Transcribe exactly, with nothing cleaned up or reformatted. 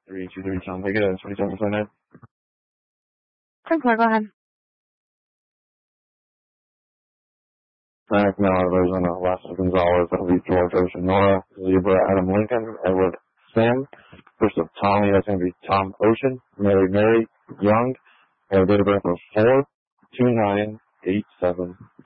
three two three Tom. Make it a twenty-seven twenty-nine. ten four, go ahead. Frank Miller, Arizona, Lester Gonzalez, Elite George, Ocean Nora, Zebra, Adam Lincoln, Edward Sam. First of Tommy, that's going to be Tom Ocean, Mary Mary Young, and date of birth of four two nine eight seven.